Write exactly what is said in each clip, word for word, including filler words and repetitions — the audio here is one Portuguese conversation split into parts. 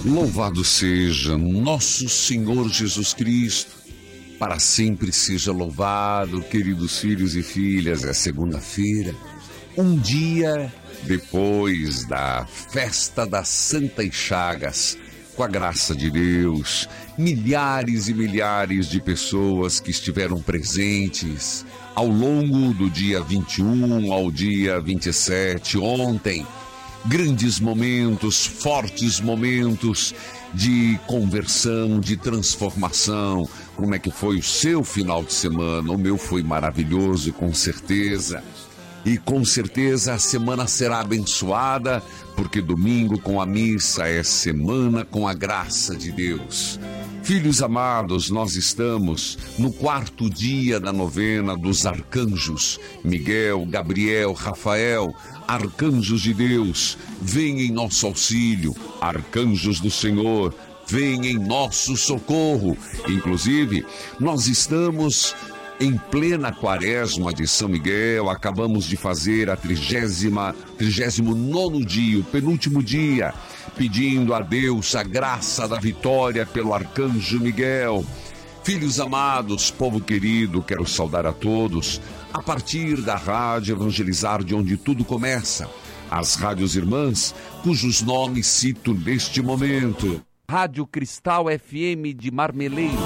Louvado seja nosso Senhor Jesus Cristo, para sempre seja louvado, queridos filhos e filhas. É segunda-feira, um dia depois da festa das Santas Chagas. Com a graça de Deus, milhares e milhares de pessoas que estiveram presentes ao longo do dia vinte e um ao dia vinte e sete, ontem. Grandes momentos, fortes momentos de conversão, de transformação. Como é que foi o seu final de semana? O meu foi maravilhoso, com certeza. E com certeza a semana será abençoada, porque domingo com a missa é semana com a graça de Deus. Filhos amados, nós estamos no quarto dia da novena dos arcanjos. Miguel, Gabriel, Rafael, arcanjos de Deus, vem em nosso auxílio. Arcanjos do Senhor, vem em nosso socorro. Inclusive, nós estamos em plena quaresma de São Miguel. Acabamos de fazer a trigésima, trigésimo nono dia, o penúltimo dia, pedindo a Deus a graça da vitória pelo Arcanjo Miguel. Filhos amados, povo querido, quero saudar a todos a partir da Rádio Evangelizar, de onde tudo começa. As rádios irmãs, cujos nomes cito neste momento. Rádio Cristal F M de Marmeleiro.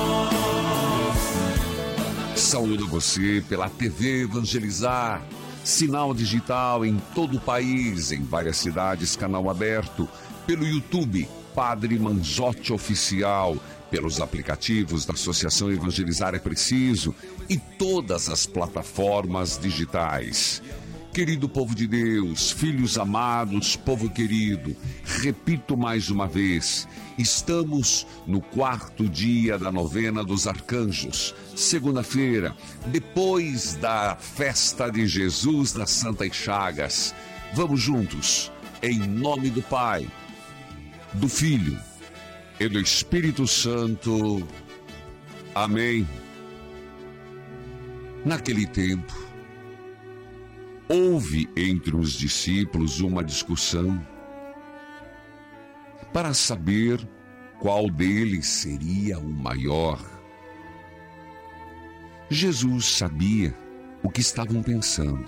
Saúdo você pela T V Evangelizar, sinal digital em todo o país, em várias cidades, canal aberto, pelo YouTube, Padre Manzotti Oficial, pelos aplicativos da Associação Evangelizar é Preciso e todas as plataformas digitais. Querido povo de Deus, filhos amados, povo querido, repito mais uma vez, estamos no quarto dia da novena dos arcanjos, segunda-feira, depois da festa de Jesus das Santas Chagas. Vamos juntos, em nome do Pai, do Filho e do Espírito Santo. Amém. Naquele tempo, houve entre os discípulos uma discussão para saber qual deles seria o maior. Jesus sabia o que estavam pensando.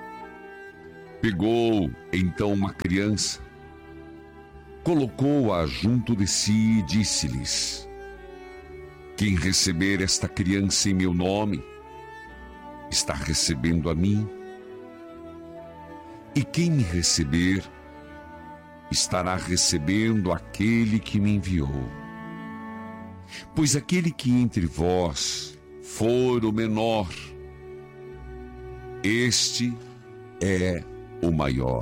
Pegou então uma criança, colocou-a junto de si e disse-lhes: quem receber esta criança em meu nome, está recebendo a mim. E quem me receber, estará recebendo aquele que me enviou. Pois aquele que entre vós for o menor, este é o maior.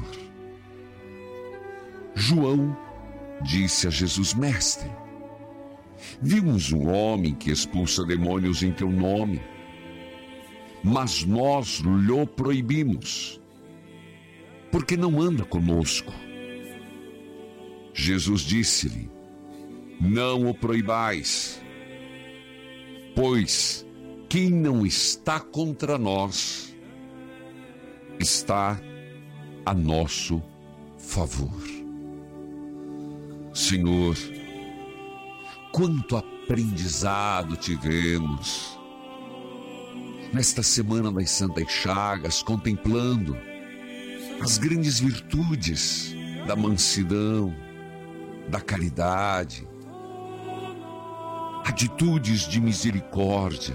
João disse a Jesus: mestre, vimos um homem que expulsa demônios em teu nome, mas nós lhe proibimos, porque não anda conosco. Jesus disse-lhe: não o proibais, pois quem não está contra nós está a nosso favor. Senhor, quanto aprendizado tivemos nesta semana das Santas Chagas, contemplando as grandes virtudes da mansidão, da caridade, atitudes de misericórdia.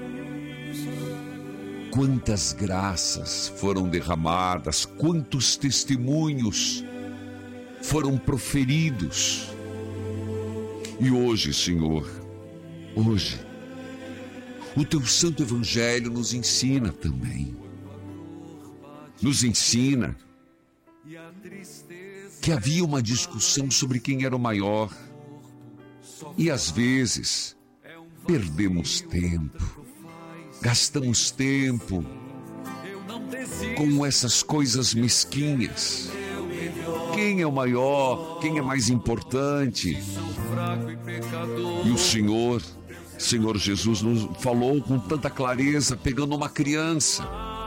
Quantas graças foram derramadas, quantos testemunhos foram proferidos. E hoje, Senhor, hoje, o teu Santo Evangelho nos ensina também. Nos ensina que havia uma discussão sobre quem era o maior. E às vezes perdemos tempo, gastamos tempo com essas coisas mesquinhas. Quem é o maior? Quem é mais importante? E o Senhor, Senhor Jesus nos falou com tanta clareza, pegando uma criança.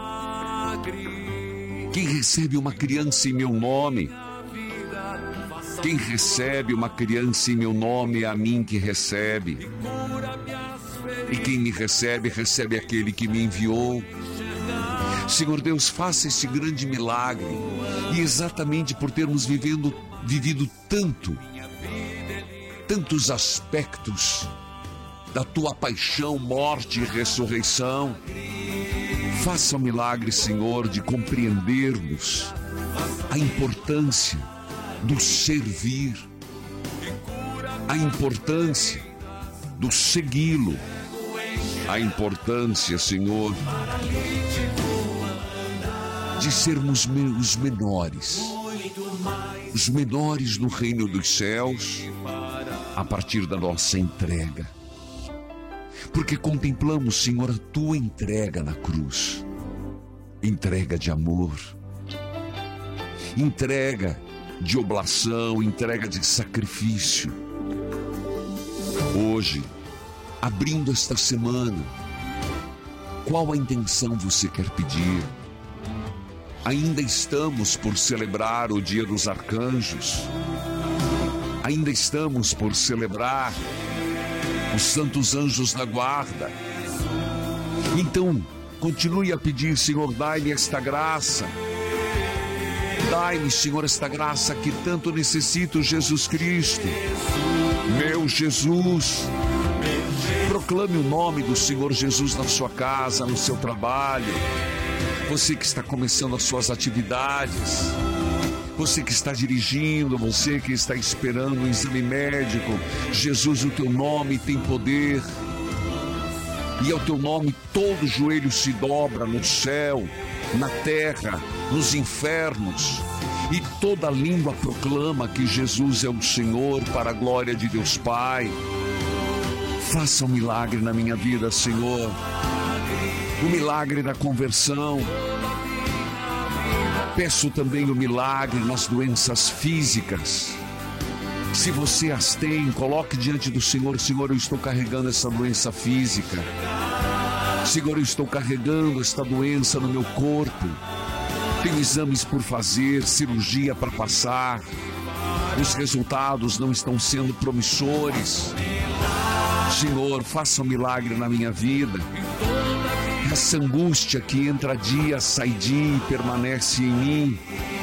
Quem recebe uma criança em meu nome, Quem recebe uma criança em meu nome é a mim que recebe. E quem me recebe, recebe aquele que me enviou. Senhor Deus, faça esse grande milagre. E exatamente por termos vivendo, vivido tanto, tantos aspectos da tua paixão, morte e ressurreição, faça o milagre, Senhor, de compreendermos a importância do servir, a importância do segui-lo, a importância, Senhor, de sermos os menores, os menores no reino dos céus, a partir da nossa entrega. Porque contemplamos, Senhor, a tua entrega na cruz, entrega de amor, entrega de oblação, entrega de sacrifício. Hoje, abrindo esta semana, qual a intenção você quer pedir? Ainda estamos por celebrar o Dia dos Arcanjos, ainda estamos por celebrar os Santos Anjos da Guarda. Então, continue a pedir, Senhor, dai-me esta graça. Dai-me, Senhor, esta graça que tanto necessito, Jesus Cristo. Meu Jesus. Proclame o nome do Senhor Jesus na sua casa, no seu trabalho. Você que está começando as suas atividades. Você que está dirigindo, você que está esperando um exame médico. Jesus, o teu nome tem poder. E ao teu nome todo joelho se dobra no céu, na terra, nos infernos. E toda língua proclama que Jesus é o Senhor, para a glória de Deus Pai. Faça um milagre na minha vida, Senhor. O milagre da conversão. Peço também o milagre nas doenças físicas. Se você as tem, coloque diante do Senhor. Senhor, eu estou carregando essa doença física. Senhor, eu estou carregando esta doença no meu corpo. Tenho exames por fazer, cirurgia para passar. Os resultados não estão sendo promissores. Senhor, faça um milagre na minha vida. Essa angústia que entra dia, sai dia e permanece em mim.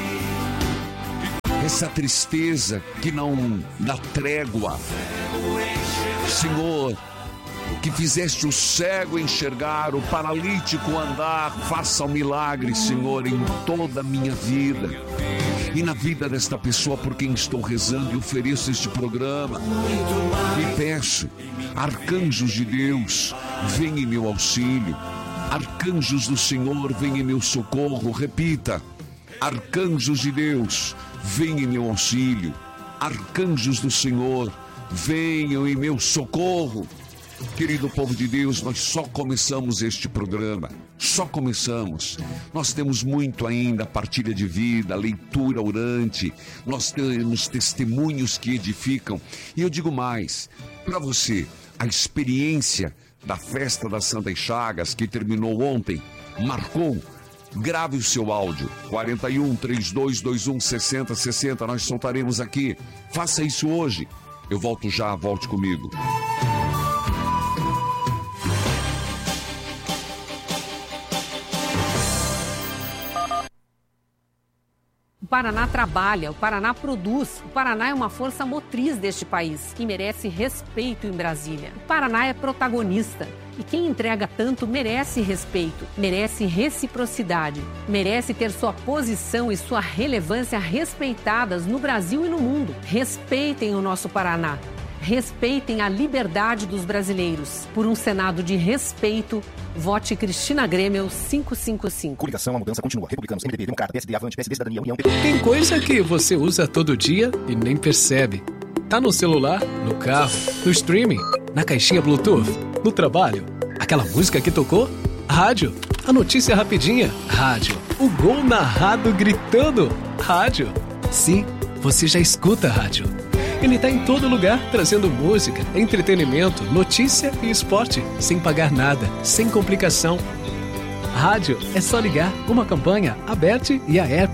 Essa tristeza que não dá trégua. Senhor, que fizeste o cego enxergar, o paralítico andar, faça um milagre, Senhor, em toda a minha vida. E na vida desta pessoa por quem estou rezando e ofereço este programa. E peço, arcanjos de Deus, venham em meu auxílio. Arcanjos do Senhor, venham em meu socorro. Repita, arcanjos de Deus, venham em meu auxílio. Arcanjos do Senhor, venham em meu socorro. Querido povo de Deus, nós só começamos este programa, só começamos. Nós temos muito ainda, partilha de vida, leitura orante, nós temos testemunhos que edificam. E eu digo mais, para você, a experiência da festa das Santas Chagas, que terminou ontem, marcou? Grave o seu áudio, quarenta e um, trinta e dois, vinte e um, sessenta, sessenta, nós soltaremos aqui. Faça isso hoje. Eu volto já, volte comigo. O Paraná trabalha, o Paraná produz, o Paraná é uma força motriz deste país que merece respeito em Brasília. O Paraná é protagonista e quem entrega tanto merece respeito, merece reciprocidade, merece ter sua posição e sua relevância respeitadas no Brasil e no mundo. Respeitem o nosso Paraná. Respeitem a liberdade dos brasileiros. Por um Senado de respeito, vote Cristina Grêmio quinhentos e cinquenta e cinco. Coligação, a mudança continua. Republicanos, M D B, Democrata, P S D, Avante, P S D, Cidadania, União... Tem coisa que você usa todo dia e nem percebe. Tá no celular, no carro, no streaming, na caixinha Bluetooth, no trabalho. Aquela música que tocou? Rádio. A notícia rapidinha? Rádio. O gol narrado gritando? Rádio. Sim, você já escuta rádio. Ele está em todo lugar, trazendo música, entretenimento, notícia e esporte, sem pagar nada, sem complicação. Rádio é só ligar, uma campanha, Aberte e a app.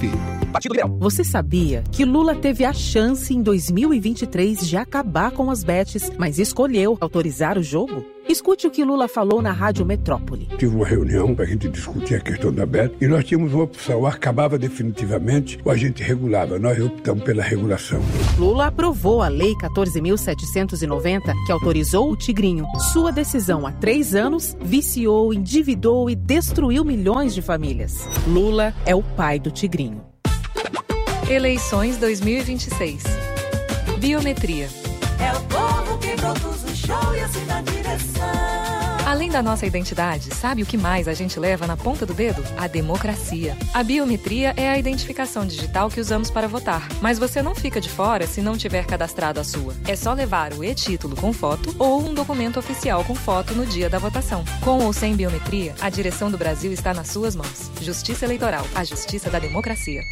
Partido Liberal. Você sabia que Lula teve a chance em dois mil e vinte e três de acabar com as bets, mas escolheu autorizar o jogo? Escute o que Lula falou na Rádio Metrópole. Tive uma reunião para a gente discutir a questão da bet e nós tínhamos uma opção, ou acabava definitivamente ou a gente regulava. Nós optamos pela regulação. Lula aprovou a Lei quatorze mil setecentos e noventa, que autorizou o Tigrinho. Sua decisão há três anos viciou, endividou e destruiu milhões de famílias. Lula é o pai do Tigrinho. Eleições dois mil e vinte e seis. Biometria. É o povo que produz o show e assina a direção. Além da nossa identidade, sabe o que mais a gente leva na ponta do dedo? A democracia. A biometria é a identificação digital que usamos para votar. Mas você não fica de fora se não tiver cadastrado a sua. É só levar o e-título com foto ou um documento oficial com foto no dia da votação. Com ou sem biometria, a direção do Brasil está nas suas mãos. Justiça Eleitoral, a justiça da democracia.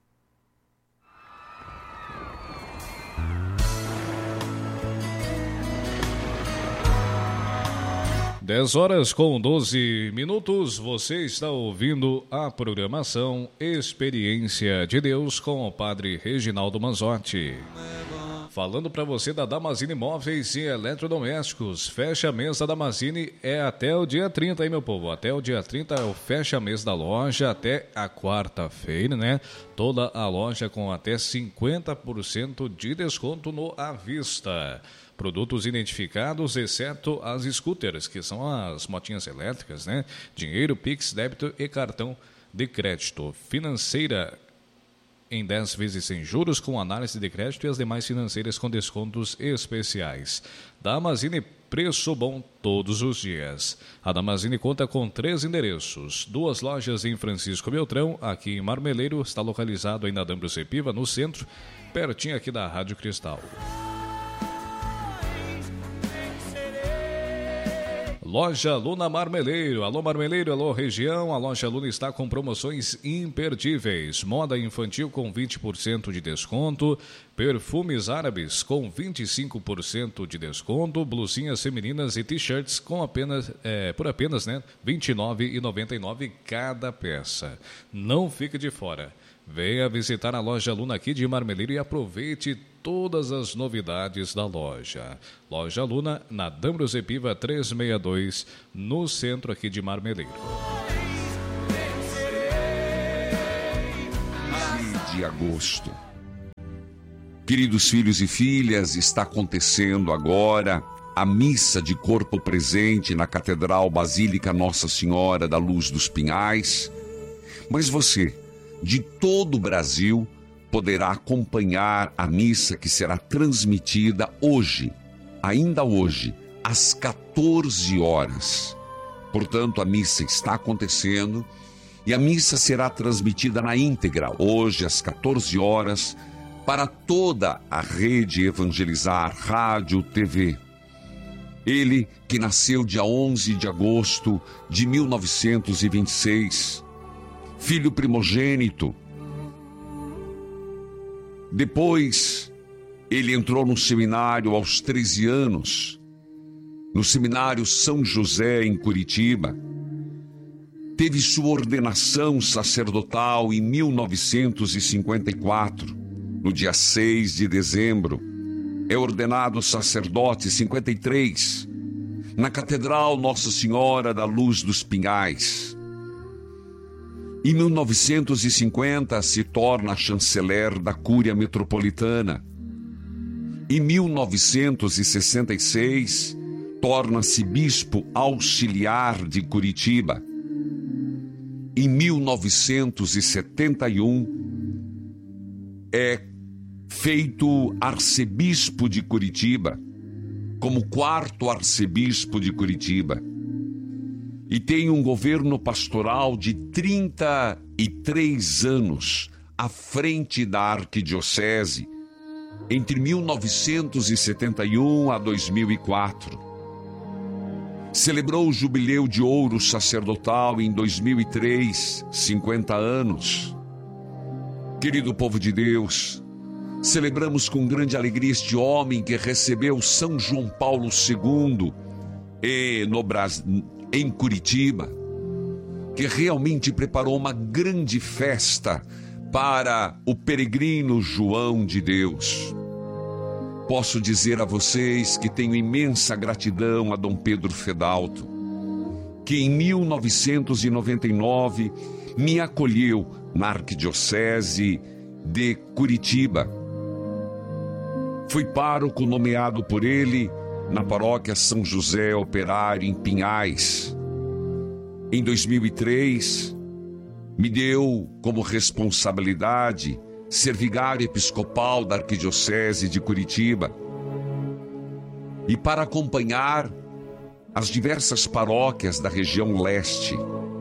dez horas com doze minutos, você está ouvindo a programação Experiência de Deus com o Padre Reginaldo Manzotti. Falando para você da Damascene Móveis e Eletrodomésticos. Fecha mês da Damascene é até o dia trinta, hein, meu povo? Até o dia trinta é o fecha mês da loja, até a quarta-feira, né? Toda a loja com até cinquenta por cento de desconto no à vista. Produtos identificados, exceto as scooters, que são as motinhas elétricas, né? Dinheiro, Pix, débito e cartão de crédito. Financeira em dez vezes sem juros, com análise de crédito e as demais financeiras com descontos especiais. Damascene, preço bom todos os dias. A Damascene conta com três endereços. Duas lojas em Francisco Beltrão, aqui em Marmeleiro, está localizado aí na D'Ambrosio Piva, no centro, pertinho aqui da Rádio Cristal. Loja Luna Marmeleiro. Alô Marmeleiro, alô região. A Loja Luna está com promoções imperdíveis. Moda infantil com vinte por cento de desconto. Perfumes árabes com vinte e cinco por cento de desconto. Blusinhas femininas e t-shirts com apenas, é, por apenas né, vinte e nove reais e noventa e nove centavos cada peça. Não fique de fora. Venha visitar a Loja Luna aqui de Marmeleiro e aproveite todas as novidades da loja. Loja Luna, na D'Ambrosio Piva trezentos e sessenta e dois, no centro aqui de Marmeleiro. De agosto. Queridos filhos e filhas, está acontecendo agora a missa de corpo presente na Catedral Basílica Nossa Senhora da Luz dos Pinhais. Mas você, de todo o Brasil, poderá acompanhar a missa que será transmitida hoje, ainda hoje, às quatorze horas. Portanto, a missa está acontecendo e a missa será transmitida na íntegra, hoje às quatorze horas, para toda a rede Evangelizar, rádio, T V. Ele que nasceu dia onze de agosto de mil novecentos e vinte e seis, filho primogênito. Depois, ele entrou no seminário aos treze anos, no seminário São José, em Curitiba. Teve sua ordenação sacerdotal em mil novecentos e cinquenta e quatro, no dia seis de dezembro. É ordenado sacerdote em cinquenta e três, na Catedral Nossa Senhora da Luz dos Pinhais. Em mil novecentos e cinquenta, se torna chanceler da Cúria Metropolitana. Em mil novecentos e sessenta e seis, torna-se bispo auxiliar de Curitiba. Em mil novecentos e setenta e um, é feito arcebispo de Curitiba, como quarto arcebispo de Curitiba. E tem um governo pastoral de trinta e três anos à frente da arquidiocese, entre mil novecentos e setenta e um a dois mil e quatro. Celebrou o jubileu de ouro sacerdotal em dois mil e três, cinquenta anos. Querido povo de Deus, celebramos com grande alegria este homem que recebeu São João Paulo segundo e no Brasil, em Curitiba, que realmente preparou uma grande festa para o peregrino João de Deus. Posso dizer a vocês que tenho imensa gratidão a Dom Pedro Fedalto, que em mil novecentos e noventa e nove me acolheu na Arquidiocese de Curitiba. Fui pároco nomeado por ele na paróquia São José Operário, em Pinhais. Em dois mil e três, me deu como responsabilidade ser vigário episcopal da Arquidiocese de Curitiba. E para acompanhar as diversas paróquias da região leste,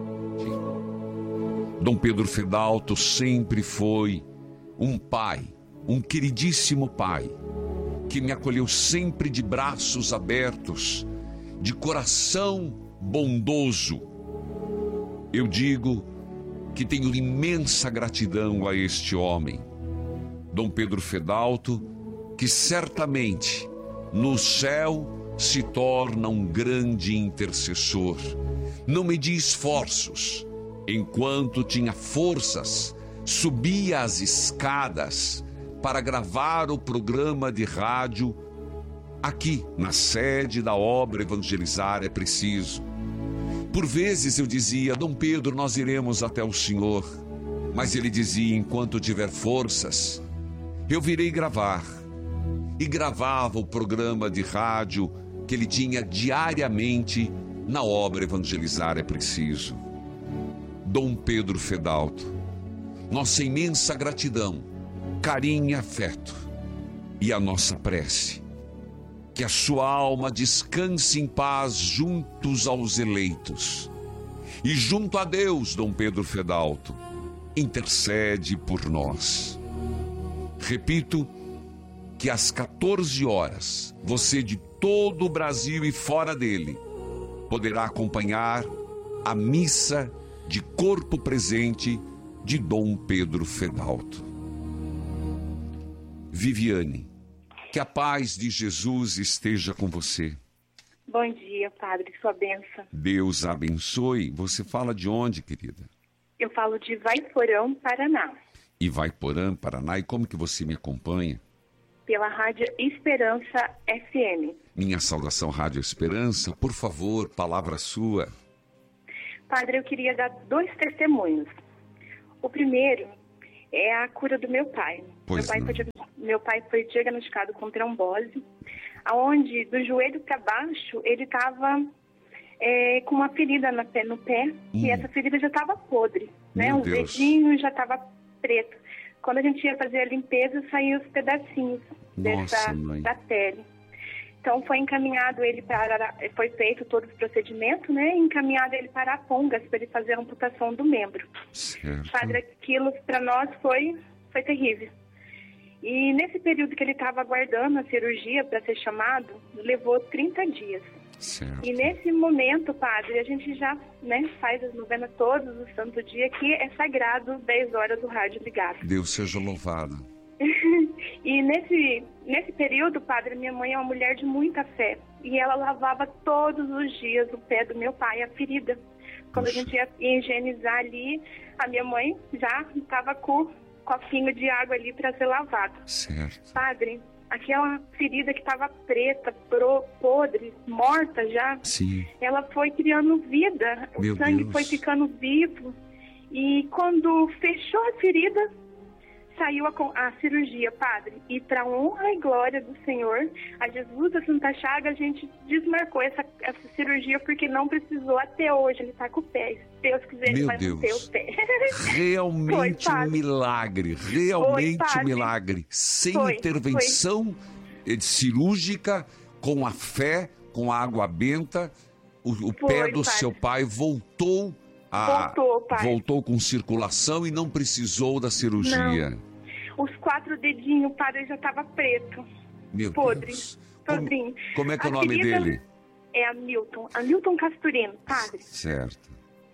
Dom Pedro Fedalto sempre foi um pai, um queridíssimo pai, que me acolheu sempre de braços abertos, de coração bondoso. Eu digo que tenho imensa gratidão a este homem, Dom Pedro Fedalto, que certamente no céu se torna um grande intercessor. Não media esforços, enquanto tinha forças, subia as escadas para gravar o programa de rádio aqui na sede da obra Evangelizar é Preciso. Por vezes eu dizia: Dom Pedro, nós iremos até o senhor. Mas ele dizia: enquanto tiver forças, eu virei gravar. E gravava o programa de rádio que ele tinha diariamente na obra Evangelizar é Preciso. Dom Pedro Fedalto, nossa imensa gratidão, carinho e afeto, e a nossa prece: que a sua alma descanse em paz juntos aos eleitos. E junto a Deus, Dom Pedro Fedalto, intercede por nós. Repito que às quatorze horas, você de todo o Brasil e fora dele poderá acompanhar a missa de corpo presente de Dom Pedro Fedalto. Viviane, que a paz de Jesus esteja com você. Bom dia, padre, sua bênção. Deus abençoe. Você fala de onde, querida? Eu falo de Vaiporã, Paraná. E Vaiporã, Paraná. E como que você me acompanha? Pela Rádio Esperança F M. Minha saudação, Rádio Esperança. Por favor, palavra sua. Padre, eu queria dar dois testemunhos. O primeiro é a cura do meu pai. Pois meu, pai foi, meu pai foi diagnosticado com trombose, onde do joelho para baixo ele estava é, com uma ferida na pé, no pé, hum. e essa ferida já estava podre, né? Os dedinhos já estavam pretos. Quando a gente ia fazer a limpeza, saíam os pedacinhos dessa, da pele. Então foi encaminhado ele para, foi feito todo o procedimento, né? Encaminhado ele para Arapongas para ele fazer a amputação do membro. Certo. Padre, aquilo para nós foi, foi terrível. E nesse período que ele estava aguardando a cirurgia para ser chamado, levou trinta dias. Certo. E nesse momento, padre, a gente já, né, faz as novenas todos os santo dia, que é sagrado, dez horas o rádio ligado. Deus seja louvado. E nesse, nesse período, padre, minha mãe é uma mulher de muita fé. E ela lavava todos os dias o pé do meu pai, a ferida. Quando Puxa. a gente ia higienizar ali, a minha mãe já estava com o copinho de água ali para ser lavado. Certo. Padre, aquela ferida que estava preta, pro, podre, morta já, Sim. ela foi criando vida. Meu o sangue Deus. foi ficando vivo. E quando fechou a ferida, saiu a, a cirurgia, padre. E para honra e glória do Senhor, a Jesus da Santa Chaga, a gente desmarcou essa, essa cirurgia porque não precisou até hoje. Ele está com o pé. Se Deus quiser, ele Meu vai Deus. manter o pé. Realmente Foi, um milagre. Realmente Foi, um milagre. Sem Foi, intervenção foi. cirúrgica, com a fé, com a água benta, o, o Foi, pé do padre. seu pai voltou a, Voltou, pai. voltou com circulação e não precisou da cirurgia. Não. Os quatro dedinhos, padre, já estava preto. Meu podre. Deus. Podrinho. Como, como é que é o A nome ferida dele? É Hamilton. Hamilton Casturino, padre. Certo.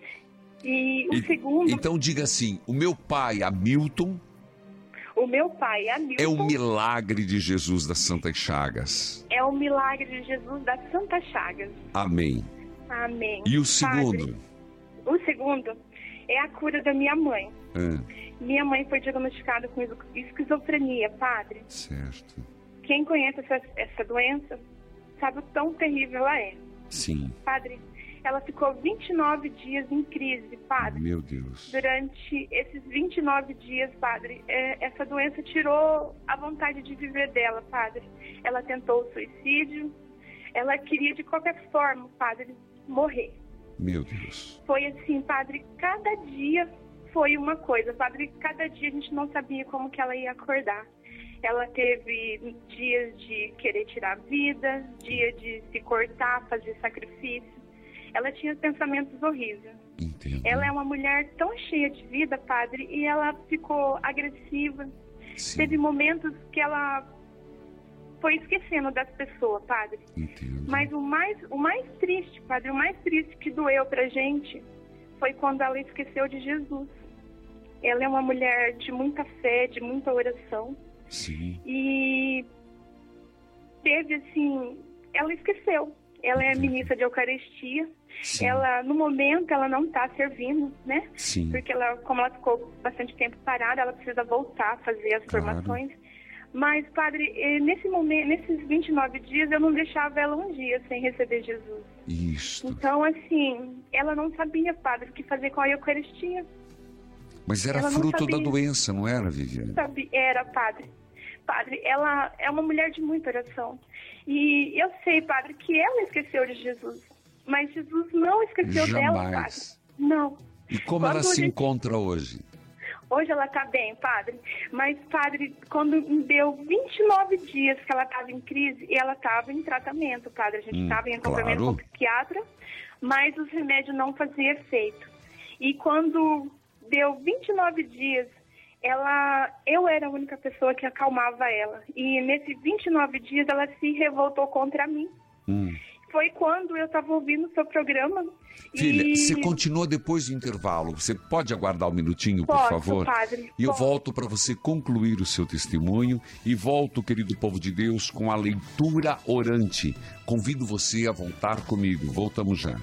E o E- segundo, Então diga assim, o meu pai, Hamilton, o meu pai, Hamilton, é o milagre de Jesus das Santas Chagas. é o milagre de Jesus da Santa Chagas. Amém. Amém. E o Padre, segundo? o segundo é a cura da minha mãe. Ah, Minha mãe foi diagnosticada com esquizofrenia, padre. Certo. Quem conhece essa, essa doença sabe o tão terrível ela é. Sim. Padre, ela ficou vinte e nove dias em crise, padre. Meu Deus. Durante esses vinte e nove dias, padre, é, essa doença tirou a vontade de viver dela, padre. Ela tentou o suicídio, ela queria de qualquer forma, padre, morrer. Meu Deus. Foi assim, padre, cada dia foi uma coisa, padre, cada dia a gente não sabia como que ela ia acordar. Ela teve dias de querer tirar a vida, dia de se cortar, fazer sacrifício. Ela tinha pensamentos horríveis. Entendo. Ela é uma mulher tão cheia de vida, padre, e ela ficou agressiva. Sim. Teve momentos que ela foi esquecendo das pessoas, padre. Entendo. Mas o mais, o mais triste, padre, o mais triste que doeu pra gente foi quando ela esqueceu de Jesus. Ela é uma mulher de muita fé, de muita oração. Sim. E teve assim, ela esqueceu. Ela é ministra de Eucaristia. Sim. Ela, no momento, ela não está servindo, né? Sim. Porque ela, como ela ficou bastante tempo parada, ela precisa voltar a fazer as Claro. formações. Mas, padre, nesse momento, nesses vinte e nove dias, eu não deixava ela um dia sem receber Jesus. Isso. Então, assim, ela não sabia, padre, o que fazer com a Eucaristia. Mas era ela não fruto da sabia. doença, não era, Viviane? Sabe, era, padre. Padre, ela é uma mulher de muita oração. E eu sei, padre, que ela esqueceu de Jesus. Mas Jesus não esqueceu Jamais. dela, padre. Não. E como Quando ela a se gente- encontra hoje? Hoje ela tá bem, padre. Mas, padre, quando deu vinte e nove dias que ela estava em crise, e ela estava em tratamento, padre. A gente Hum, estava em acompanhamento claro. com o psiquiatra, mas os remédios não faziam efeito. E quando deu vinte e nove dias, ela, eu era a única pessoa que acalmava ela. E nesses vinte e nove dias ela se revoltou contra mim. Hum. Foi quando eu estava ouvindo o seu programa. Filha, e... você continua depois do intervalo. Você pode aguardar um minutinho, por Posso, favor? padre, E eu posso. volto para você concluir o seu testemunho. E volto, querido povo de Deus, com a leitura orante. Convido você a voltar comigo. Voltamos já.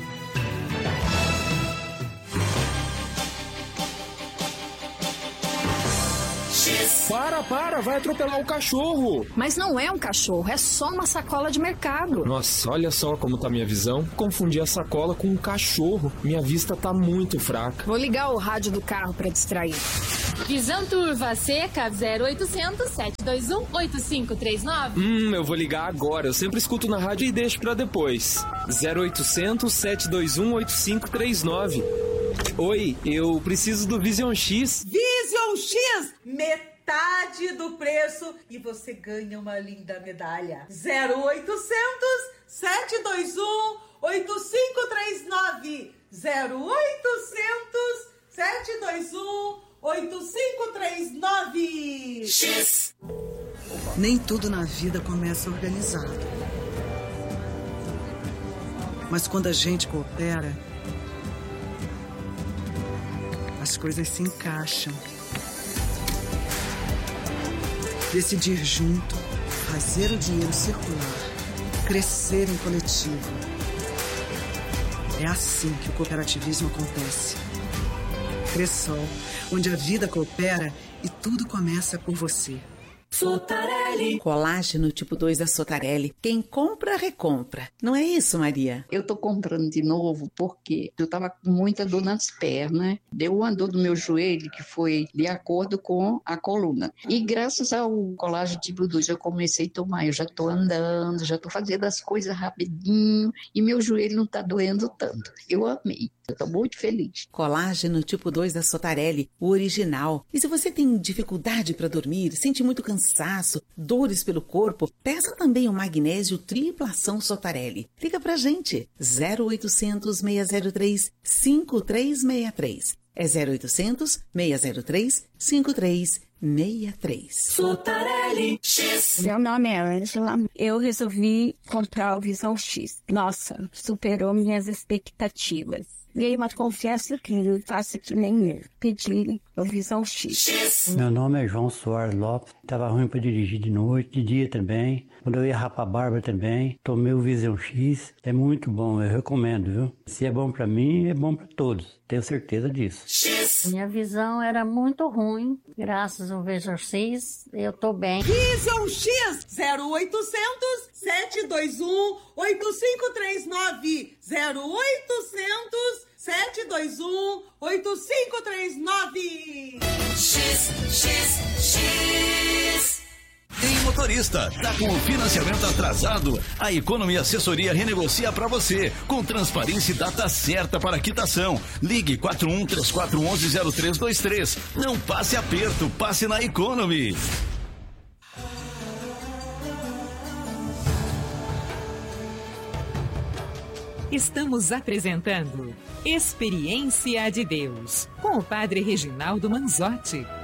Para, para, vai atropelar o cachorro. Mas não é um cachorro, é só uma sacola de mercado. Nossa, olha só como tá minha visão. Confundi a sacola com um cachorro. Minha vista tá muito fraca. Vou ligar o rádio do carro pra distrair. Visão Turva Seca zero oitocentos, sete dois um, oito cinco três nove. Hum, eu vou ligar agora. Eu sempre escuto na rádio e deixo pra depois. zero oitocentos, sete dois um, oito cinco três nove. Oi, eu preciso do Vision X. Vision X, metade do preço e você ganha uma linda medalha. zero oitocentos, sete dois um, oito cinco três nove. zero oitocentos, sete dois um, oito cinco três nove. X. Nem tudo na vida começa organizado. Mas quando a gente coopera, as coisas se encaixam. Decidir junto, fazer o dinheiro circular, crescer em coletivo. É assim que o cooperativismo acontece. Cressol, onde a vida coopera e tudo começa por você. Sotarelli. Colágeno tipo dois da Sotarelli. Quem compra, recompra. Não é isso, Maria? Eu tô comprando de novo porque eu tava com muita dor nas pernas. Deu uma dor do meu joelho que foi de acordo com a coluna. E graças ao colágeno tipo dois eu comecei a tomar. Eu já tô andando, já tô fazendo as coisas rapidinho e meu joelho não tá doendo tanto. Eu amei. Eu tô muito feliz. Colágeno tipo dois da Sotarelli, o original. E se você tem dificuldade para dormir, sente muito cansaço, dores pelo corpo, peça também o magnésio triplação Sotarelli. Liga pra gente, zero oitocentos, seis zero três, cinco três seis três. É zero oitocentos, seis zero três, cinco três seis três. Sotarelli X. Meu nome é Angela. Eu resolvi comprar o Visão X. Nossa, superou minhas expectativas. E aí, mas confesso que eu faço que nem pedir a visão X. Meu nome é João Soares Lopes. Tava ruim para dirigir de noite, de dia também. Quando eu ia rapar a barba também, tomei o Visão X. É muito bom, eu recomendo, viu? Se é bom para mim, é bom para todos. Tenho certeza disso. Minha visão era muito ruim. Graças ao Visão X, eu tô bem. Visão X zero oitocentos, sete dois um, oito cinco três nove. zero oitocentos, sete dois um, oito cinco três nove. X, X, X. Em motorista, tá com o financiamento atrasado? A Economy Assessoria renegocia para você, com transparência e data certa para quitação. Ligue quatro um três quatro um um zero três dois três. Não passe aperto, passe na Economy. Estamos apresentando Experiência de Deus, com o Padre Reginaldo Manzotti.